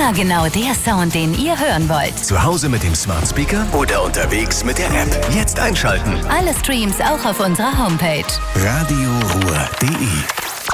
Immer genau der Sound, den ihr hören wollt. Zu Hause mit dem Smart Speaker oder unterwegs mit der App. Jetzt einschalten. Alle Streams auch auf unserer Homepage. radioruhr.de